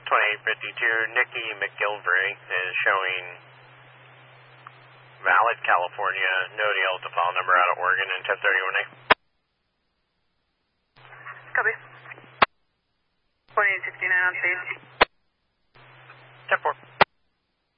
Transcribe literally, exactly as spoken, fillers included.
twenty-eight fifty-two, Nikki McGilvery is showing valid California, no deal to file number out of Oregon in ten thirty-one A. Copy. twenty-eight sixty-nine on stage. ten four.